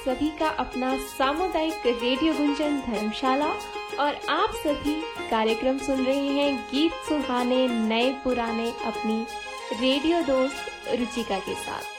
सभी का अपना सामुदायिक रेडियो गुंजन धर्मशाला, और आप सभी कार्यक्रम सुन रहे हैं गीत सुहाने नए पुराने अपनी रेडियो दोस्त रुचिका के साथ।